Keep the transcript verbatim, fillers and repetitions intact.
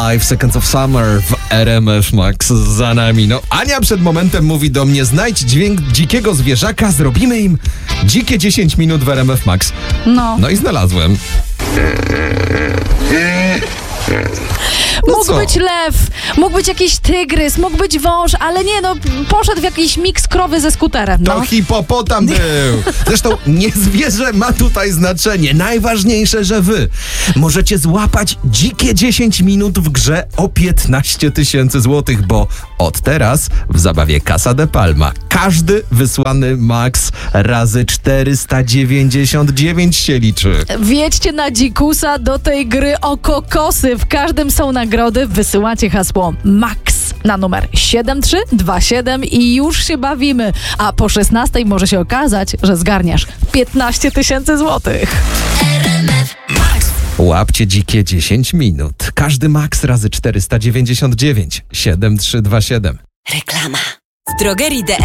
Five Seconds of Summer w R M F Max za nami. No, Ania przed momentem mówi do mnie: znajdź dźwięk dzikiego zwierzaka, zrobimy im dzikie dziesięć minut w R M F Max. No. No i znalazłem. No mógł co? być lew, mógł być jakiś tygrys, mógł być wąż, ale nie, no poszedł w jakiś miks krowy ze skuterem, no. To hipopotam był. Zresztą nie zwierzę ma tutaj znaczenie. Najważniejsze, że wy możecie złapać dzikie dziesięć minut w grze o piętnaście tysięcy złotych, bo od teraz w zabawie Casa de Palma każdy wysłany max razy czterysta dziewięćdziesiąt dziewięć się liczy. Wjedźcie na dzikusa do tej gry o kokosy. W każdym są nagrody. Wysyłacie hasło MAX na numer siedem trzy dwa siedem i już się bawimy. A po szesnastej może się okazać, że zgarniasz piętnaście tysięcy złotych. Łapcie dzikie dziesięć minut. Każdy max razy czterysta dziewięćdziesiąt dziewięć siedem trzy dwa siedem. Reklama. W drogerii D